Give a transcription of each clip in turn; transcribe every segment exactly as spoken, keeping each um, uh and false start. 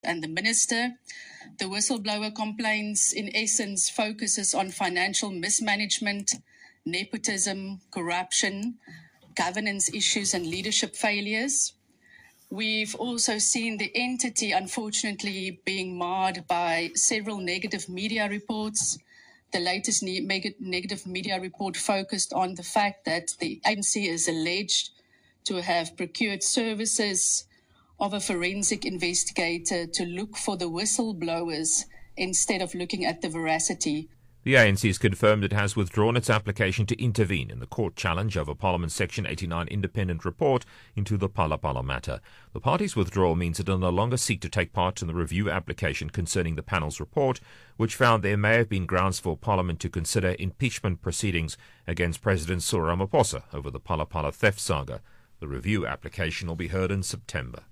and the minister. The whistleblower complaints, in essence, focuses on financial mismanagement, nepotism, corruption, governance issues, and leadership failures. We've also seen the entity, unfortunately, being marred by several negative media reports. The latest ne- negative media report focused on the fact that the agency is alleged to have procured services of a forensic investigator to look for the whistleblowers instead of looking at the veracity. The A N C has confirmed it has withdrawn its application to intervene in the court challenge of a Parliament Section eighty-nine independent report into the Phala Phala matter. The party's withdrawal means it will no longer seek to take part in the review application concerning the panel's report, which found there may have been grounds for Parliament to consider impeachment proceedings against President Cyril Ramaphosa over the Phala Phala theft saga. The review application will be heard in September.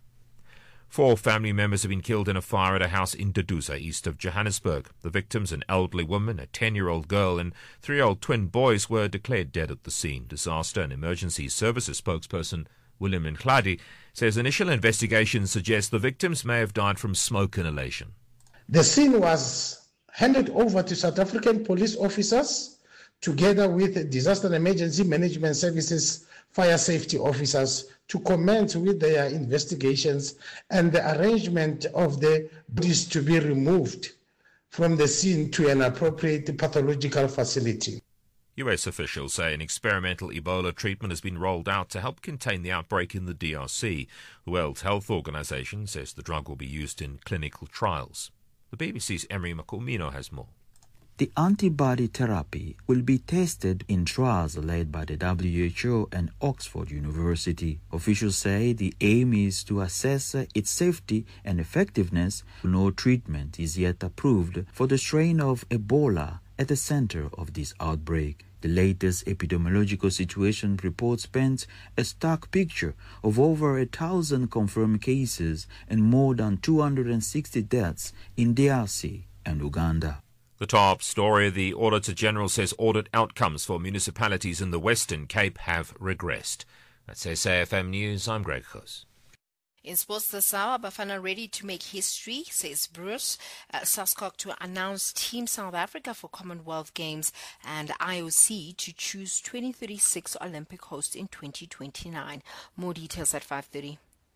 Four family members have been killed in a fire at a house in Duduza, east of Johannesburg. The victims, an elderly woman, a ten-year-old girl, and three-year-old twin boys, were declared dead at the scene. Disaster and Emergency Services spokesperson William Nkladi says initial investigations suggest the victims may have died from smoke inhalation. The scene was handed over to South African police officers together with Disaster and Emergency Management Services fire safety officers to commence with their investigations and the arrangement of the bodies to be removed from the scene to an appropriate pathological facility. U S officials say an experimental Ebola treatment has been rolled out to help contain the outbreak in the D R C. The World Health Organization says the drug will be used in clinical trials. The B B C's Emery Makumino has more. The antibody therapy will be tested in trials led by the W H O and Oxford University. Officials say the aim is to assess its safety and effectiveness. No treatment is yet approved for the strain of Ebola at the center of this outbreak. The latest epidemiological situation report paints a stark picture of over a thousand confirmed cases and more than two hundred sixty deaths in D R C and Uganda. The top story, the Auditor General says audit outcomes for municipalities in the Western Cape have regressed. That's S A F M News, I'm Greg Khos. In sports this hour, Bafana ready to make history, says Bruce. Uh, SASCOC to announce Team South Africa for Commonwealth Games, and I O C to choose twenty thirty-six Olympic host in twenty twenty-nine. More details at five thirty.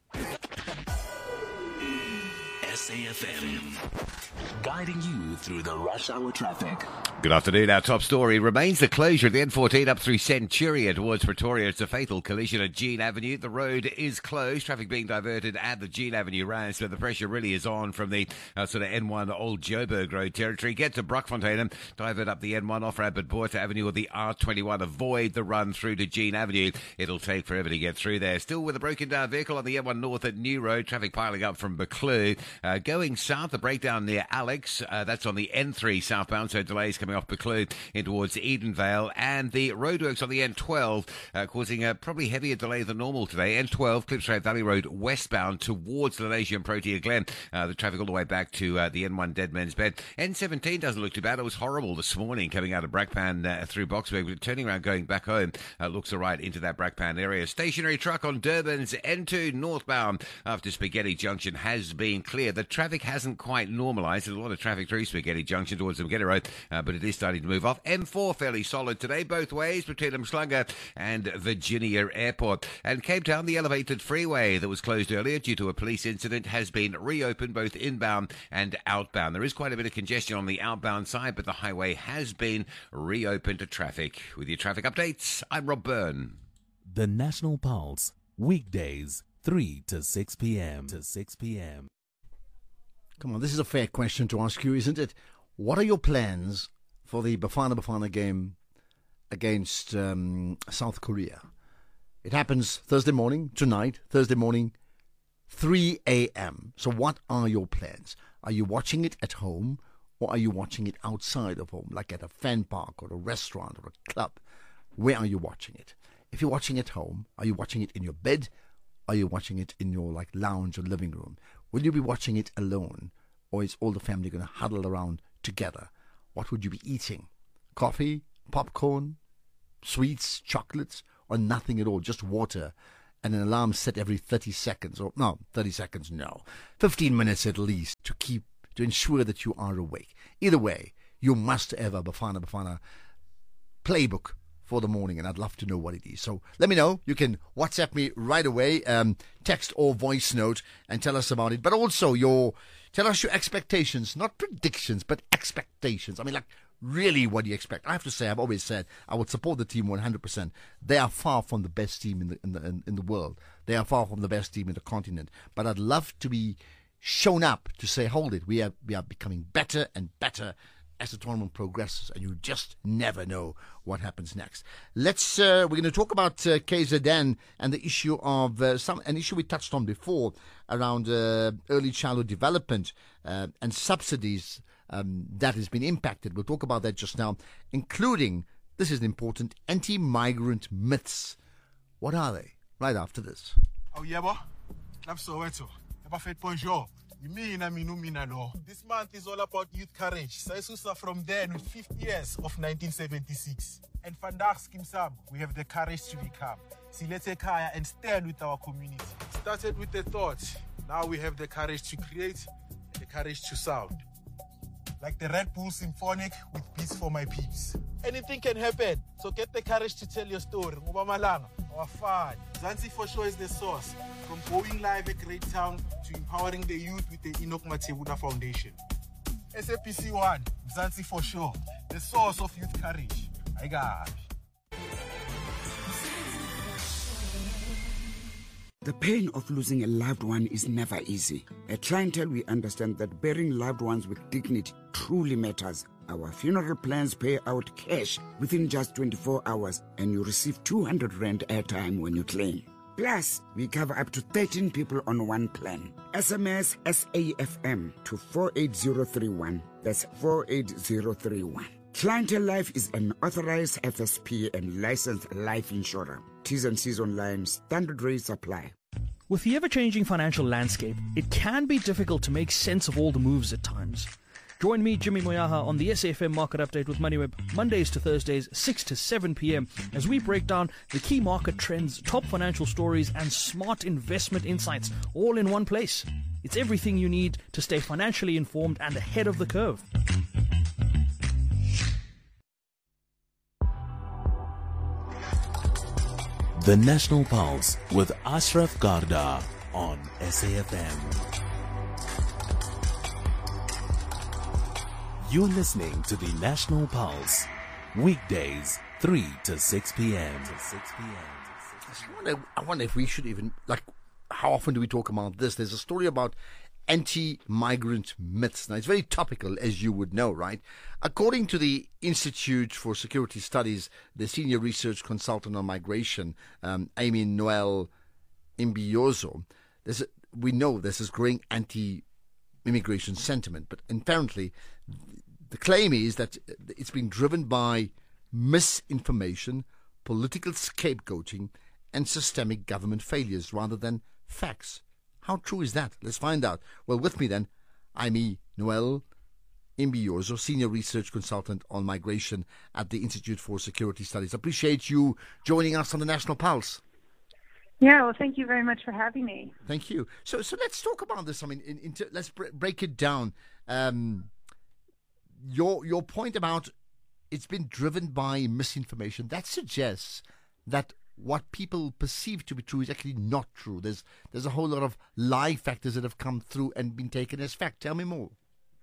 S A F M, guiding you through the rush hour traffic. Good afternoon. Our top story remains the closure of the N fourteen up through Centurion towards Pretoria. It's a fatal collision at Jean Avenue. The road is closed. Traffic being diverted at the Jean Avenue rounds, but the pressure really is on from the uh, sort of N one Old Joburg Road territory. Get to Brockfontein and divert up the N one off Rabbit Botha Avenue or the R twenty-one. Avoid the run through to Jean Avenue. It'll take forever to get through there. Still with a broken down vehicle on the N one North at New Road. Traffic piling up from Buccleuch. Uh, going south, the breakdown near Alex. Uh, that's on the N three southbound, so delays coming off Buccleuch in towards Edenvale. And the roadworks on the N twelve uh, causing a probably heavier delay than normal today. N twelve, Klipstraat Valley Road westbound towards Lenasia and Protea Glen. Uh, the traffic all the way back to uh, the N one Deadman's Bed. N seventeen doesn't look too bad. It was horrible this morning coming out of Brakpan uh, through Boksburg, but turning around going back home uh, looks all right into that Brakpan area. Stationary truck on Durban's N two northbound after Spaghetti Junction has been cleared. The traffic hasn't quite normalised. There's a lot of traffic through Spaghetti Junction towards the Mgeta Road, uh, but it is starting to move off. M four fairly solid today, both ways between Umhlanga and Virginia Airport. And Cape Town, the elevated freeway that was closed earlier due to a police incident has been reopened both inbound and outbound. There is quite a bit of congestion on the outbound side, but the highway has been reopened to traffic. With your traffic updates, I'm Rob Byrne. The National Pulse, weekdays, three to six p.m. to six p.m. Come on, this is a fair question to ask you, isn't it? What are your plans for the Bafana Bafana game against um, South Korea? It happens Thursday morning, tonight, Thursday morning, three a.m. So what are your plans? Are you watching it at home, or are you watching it outside of home, like at a fan park or a restaurant or a club? Where are you watching it? If you're watching at home, are you watching it in your bed? Are you watching it in your like lounge or living room? Will you be watching it alone, or is all the family going to huddle around together? What would you be eating? Coffee, popcorn, sweets, chocolates, or nothing at all, just water and an alarm set every thirty seconds, or no, thirty seconds, no, fifteen minutes at least to keep, to ensure that you are awake. Either way, you must have a Bafana Bafana playbook for the morning, and I'd love to know what it is. So let me know. You can WhatsApp me right away, um, text or voice note, and tell us about it. But also your, tell us your expectations, not predictions, but expectations. I mean, like, really, what do you expect? I have to say, I've always said I would support the team one hundred percent. They are far from the best team in the in the in, in the world. They are far from the best team in the continent. But I'd love to be shown up to say, hold it, we are we are becoming better and better as the tournament progresses, and you just never know what happens next. Let's uh, we're going to talk about uh, K Z N and the issue of uh, some an issue we touched on before around uh, early childhood development uh, and subsidies um, that has been impacted. We'll talk about that just now, including, this is important, anti-migrant myths. What are they? Right after this. Oh yeah, boy. I'm so weto. Bonjour. This month is all about youth courage. Saisusa from there with fifty years of nineteen seventy-six. And Vandaag Skimsam, we have the courage to become. Silete Kaya and stand with our community. Started with the thought. Now we have the courage to create and the courage to sound. Like the Red Bull Symphonic with Beats for My Peeps. Anything can happen, so get the courage to tell your story. Ngobamalanga, our fun. Zanzi for sure is the source. From going live at Great Town to empowering the youth with the Enoch Matebuda Foundation. S A P C one, Zanzi for sure, the source of youth courage. I got. The pain of losing a loved one is never easy. At Clientele, we understand that burying loved ones with dignity truly matters. Our funeral plans pay out cash within just twenty-four hours, and you receive two hundred rand airtime when you claim. Plus, we cover up to thirteen people on one plan. S M S S A F M to four eight zero three one. That's four eight zero three one. Clientele Life is an authorized F S P and licensed life insurer. T's and C's online. Standard rates apply. With the ever-changing financial landscape, it can be difficult to make sense of all the moves at times. Join me, Jimmy Moyaha, on the S A F M Market Update with MoneyWeb, Mondays to Thursdays, six to seven p.m, as we break down the key market trends, top financial stories, and smart investment insights, all in one place. It's everything you need to stay financially informed and ahead of the curve. The National Pulse with Ashraf Garda on S A F M. You're listening to the National Pulse, weekdays three to six p.m. to six p.m. I wonder, I wonder if we should even, like, how often do we talk about this? There's a story about anti-migrant myths. Now, it's very topical, as you would know, right? According to the Institute for Security Studies, the senior research consultant on migration, um, Amy Noel Imbiozo, there's a, we know there's this growing anti-immigration sentiment, but apparently the claim is that it's been driven by misinformation, political scapegoating, and systemic government failures rather than facts. How true is that? Let's find out. Well, with me then, Amy Noel Imbiozo, Senior Research Consultant on Migration at the Institute for Security Studies. Appreciate you joining us on the National Pulse. Yeah, well, thank you very much for having me. Thank you. So, so let's talk about this. I mean, in, in, let's br- break it down. Um, your your point about it's been driven by misinformation, that suggests that what people perceive to be true is actually not true. There's there's a whole lot of lie factors that have come through and been taken as fact. Tell me more.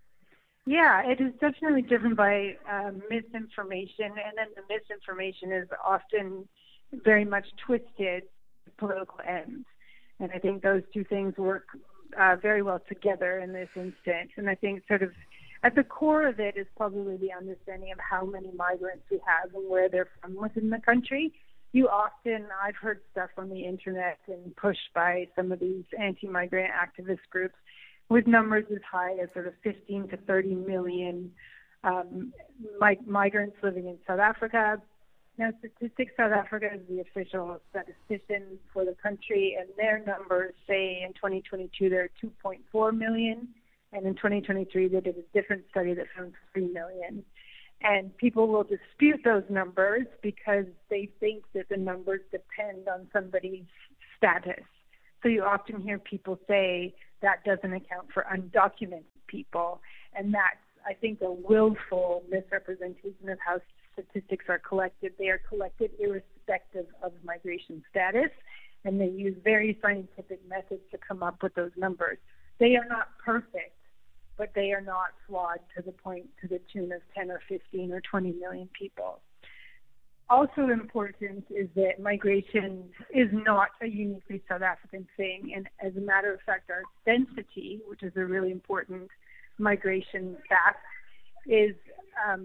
Yeah, it is definitely driven by um, misinformation, and then the misinformation is often very much twisted to political ends. And I think those two things work uh, very well together in this instance. And I think sort of at the core of it is probably the understanding of how many migrants we have and where they're from within the country. You often, I've heard stuff on the internet and pushed by some of these anti-migrant activist groups with numbers as high as sort of fifteen to thirty million um, mig- migrants living in South Africa. Now, Statistics South Africa is the official statistician for the country, and their numbers say in twenty twenty-two there are two point four million, and in twenty twenty-three they did a different study that found three million. And people will dispute those numbers because they think that the numbers depend on somebody's status. So you often hear people say that doesn't account for undocumented people, and that's, I think, a willful misrepresentation of how statistics are collected. They are collected irrespective of migration status, and they use very scientific methods to come up with those numbers. They are not perfect, but they are not flawed to the point, to the tune of ten or fifteen or twenty million people. Also important is that migration is not a uniquely South African thing, and as a matter of fact, our density, which is a really important migration fact, is um,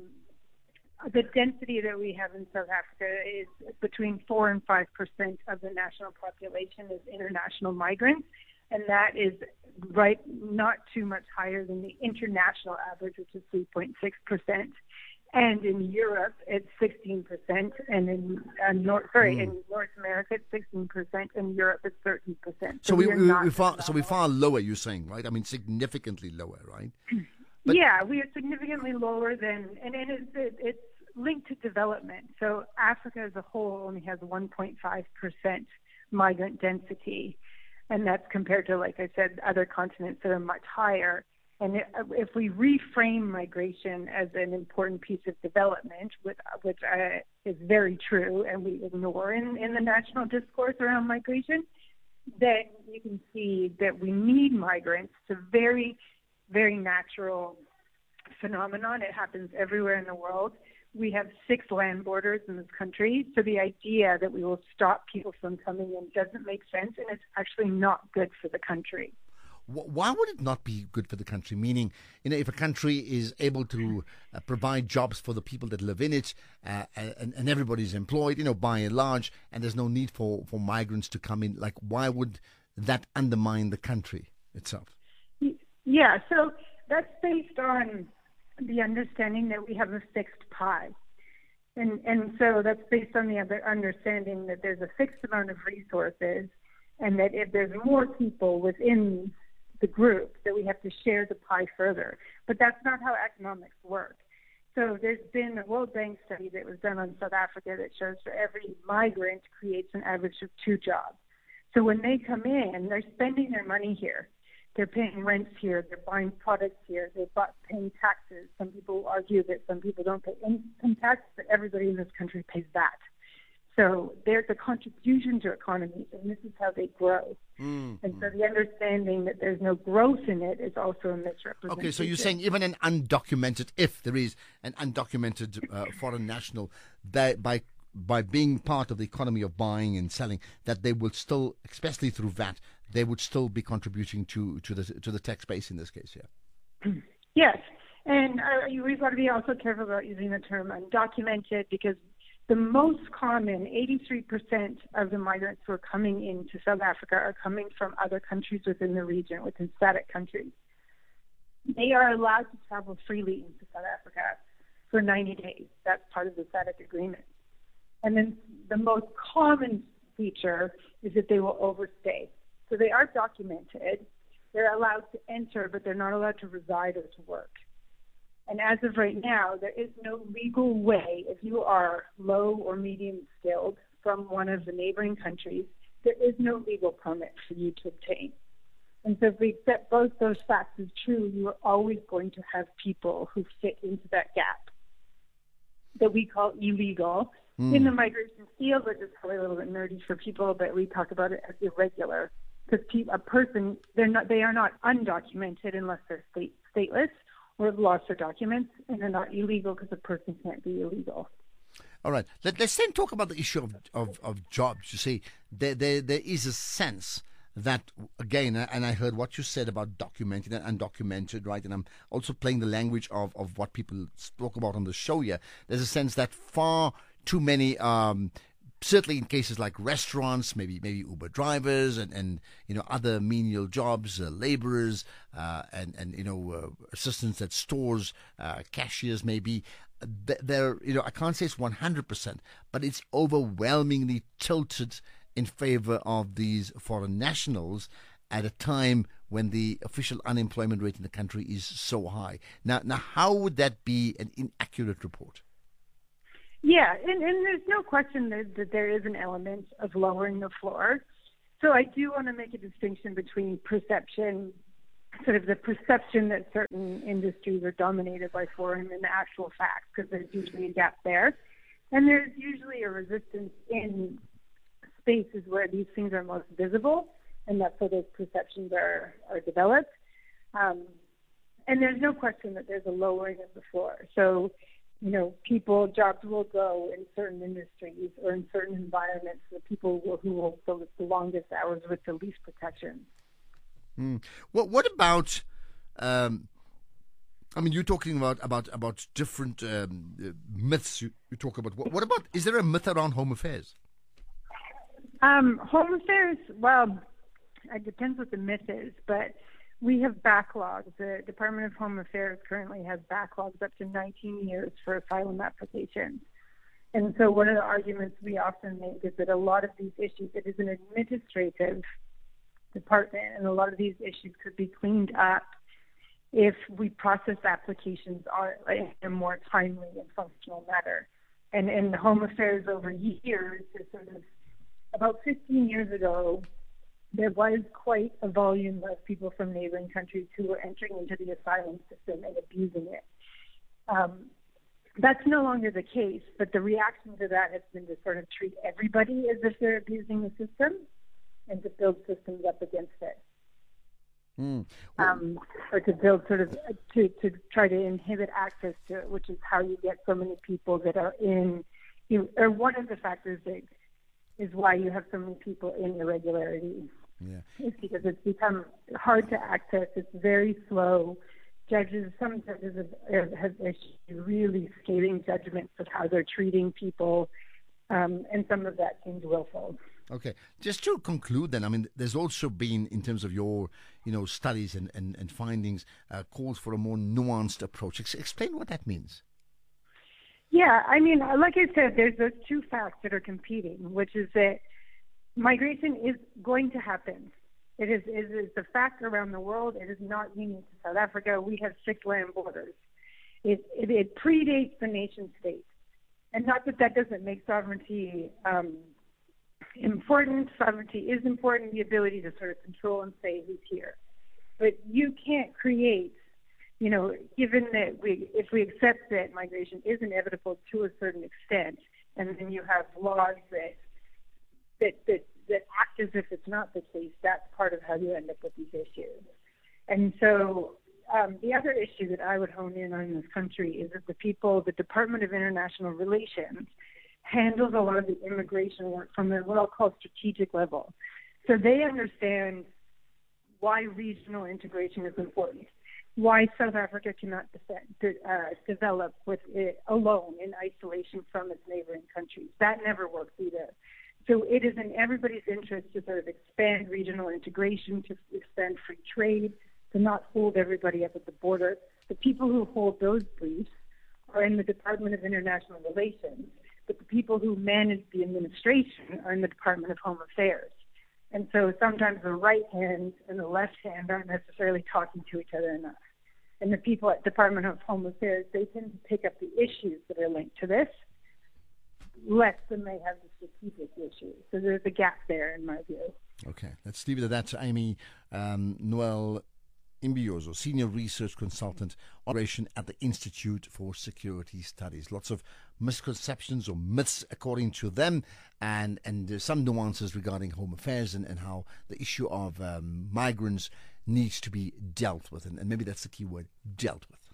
the density that we have in South Africa is between four and five percent of the national population is international migrants, and that is right not too much higher than the international average, which is three point six percent. And in Europe, it's sixteen percent, and in uh, North sorry, mm. in North America, it's sixteen percent, and Europe, it's thirteen percent. So, so we, we, we far so we're far lower. You're saying, right? I mean, significantly lower, right? But yeah, we are significantly lower than, and, and it's, it, it's linked to development. So Africa as a whole only has one point five percent migrant density, and that's compared to, like I said, other continents that are much higher. And if we reframe migration as an important piece of development, which, which uh, is very true, and we ignore in, in the national discourse around migration, then you can see that we need migrants. It's a very, very natural phenomenon. It happens everywhere in the world. We have six land borders in this country, so the idea that we will stop people from coming in doesn't make sense, and it's actually not good for the country. Why would it not be good for the country? Meaning, you know, if a country is able to uh, provide jobs for the people that live in it, uh, and, and everybody's employed, you know, by and large, and there's no need for, for migrants to come in, like, why would that undermine the country itself? Yeah, so that's based on the understanding that we have a fixed pie. And, and so that's based on the other understanding that there's a fixed amount of resources, and that if there's more people within the group, that we have to share the pie further. But that's not how economics work. So there's been a World Bank study that was done on South Africa that shows for every migrant creates an average of two jobs. So when they come in, they're spending their money here. They're paying rents here. They're buying products here. They're paying taxes. Some people argue that some people don't pay income tax, but everybody in this country pays that. So there's a contribution to economies, and this is how they grow. Mm, and so the understanding that there's no growth in it is also a misrepresentation. Okay, so you're saying even an undocumented, if there is an undocumented uh, foreign national, that by by being part of the economy of buying and selling, that they will still, especially through V A T, they would still be contributing to, to the to the tax base in this case, yeah? Yes, and uh, we've got to be also careful about using the term undocumented, because the most common, eighty-three percent of the migrants who are coming into South Africa are coming from other countries within the region, within SADC countries. They are allowed to travel freely into South Africa for ninety days. That's part of the SADC agreement. And then the most common feature is that they will overstay. So they are documented. They're allowed to enter, but they're not allowed to reside or to work. And as of right now, there is no legal way, if you are low or medium skilled from one of the neighboring countries, there is no legal permit for you to obtain. And so if we accept both those facts as true, you are always going to have people who fit into that gap that we call illegal mm. in the migration field, which is probably a little bit nerdy for people, but we talk about it as irregular. Because a person, they're not, they are not undocumented unless they're state, stateless, or have lost their documents, and they're not illegal because a person can't be illegal. All right. Let, let's then talk about the issue of, of, of jobs. You see, there, there there is a sense that, again, and I heard what you said about documented and undocumented, right? And I'm also playing the language of, of what people spoke about on the show here. There's a sense that far too many... Um, certainly in cases like restaurants, maybe maybe Uber drivers and, and you know other menial jobs, uh, laborers uh, and and you know uh, assistants at stores, uh, cashiers maybe. They're you know I can't say it's one hundred percent, but it's overwhelmingly tilted in favor of these foreign nationals at a time when the official unemployment rate in the country is so high. Now, now how would that be an inaccurate report? Yeah, and, and there's no question that, that there is an element of lowering the floor. So I do want to make a distinction between perception, sort of the perception that certain industries are dominated by foreign, and the actual facts, because there's usually a gap there. And there's usually a resistance in spaces where these things are most visible, and that's where those perceptions are, are developed. Um, and there's no question that there's a lowering of the floor. So, you know, people, jobs will go in certain industries or in certain environments, the people will, who will go the longest hours with the least protection. Mm. What, what about, um, I mean, you're talking about, about, about different um, uh, myths you, you talk about. What, what about, is there a myth around home affairs? Um, home affairs, well, it depends what the myth is, but we have backlogs. The Department of Home Affairs currently has backlogs up to nineteen years for asylum applications. And so one of the arguments we often make is that a lot of these issues, it is an administrative department, and a lot of these issues could be cleaned up if we process applications in a more timely and functional manner. And in Home Affairs over years, is sort of about fifteen years ago, there was quite a volume of people from neighboring countries who were entering into the asylum system and abusing it. Um, that's no longer the case, but the reaction to that has been to sort of treat everybody as if they're abusing the system and to build systems up against it. Mm. Um, or to build sort of, to, to try to inhibit access to it, which is how you get so many people that are in, you, or one of the factors that is why you have so many people in irregularity. Yeah. It's because it's become hard to access. It's very slow. Judges, some judges have, have issued really scathing judgments of how they're treating people, um, and some of that seems willful. Okay. Just to conclude then, I mean, there's also been, in terms of your, you know, studies and, and, and findings, uh, calls for a more nuanced approach. Ex- explain what that means. Yeah, I mean, like I said, there's those two facts that are competing, which is that migration is going to happen. It is, it is a fact around the world. It is not unique to South Africa. We have six land borders. It, it, it predates the nation state. And not that that doesn't make sovereignty um, important. Sovereignty is important, the ability to sort of control and say who's here. But you can't create, you know, given that we, if we accept that migration is inevitable to a certain extent, and then you have laws that that that, that act as if it's not the case, that's part of how you end up with these issues. And so um, the other issue that I would hone in on in this country is that the people, the Department of International Relations, handles a lot of the immigration work from a what I'll call strategic level. So they understand why regional integration is important, why South Africa cannot defend, uh, develop with it alone in isolation from its neighboring countries. That never works either. So it is in everybody's interest to sort of expand regional integration, to expand free trade, to not hold everybody up at the border. The people who hold those briefs are in the Department of International Relations, but the people who manage the administration are in the Department of Home Affairs. And so sometimes the right hand and the left hand aren't necessarily talking to each other enough. And the people at Department of Home Affairs, they tend to pick up the issues that are linked to this, less than they have the strategic issues. So there's a gap there, in my view. Okay, let's leave it at that. Amy um, Noel Imbiozo, Senior Research Consultant, Operation at the Institute for Security Studies. Lots of misconceptions or myths, according to them, and, and there's some nuances regarding home affairs and, and how the issue of um, migrants needs to be dealt with. And, and maybe that's the key word, dealt with.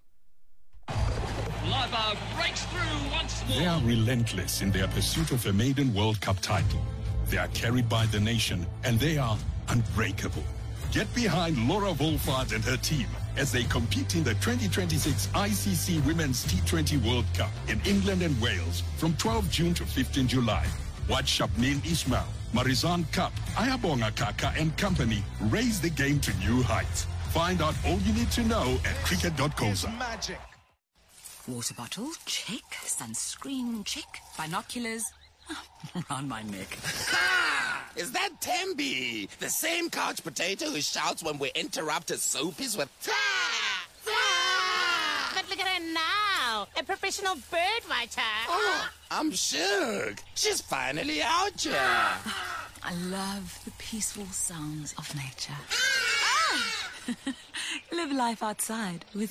Lava breaks through once more. They are relentless in their pursuit of a maiden World Cup title. They are carried by the nation, and they are unbreakable. Get behind Laura Wolfhard and her team as they compete in the twenty twenty-six I C C Women's T twenty World Cup in England and Wales from twelfth of June to fifteenth of July. Watch Shabneel Ismail, Marizan Cup, Ayabonga Kaka and company raise the game to new heights. Find out all you need to know at cricket dot coza. Magic. Water bottle, check. Sunscreen, check. Binoculars, around my neck. Ha! Is that Tembi? The same couch potato who shouts when we interrupt his soapies with "Tha! Tha!" But look at her now, a professional bird writer. Oh, I'm shook. She's finally out here. I love the peaceful sounds of nature. Live life outside with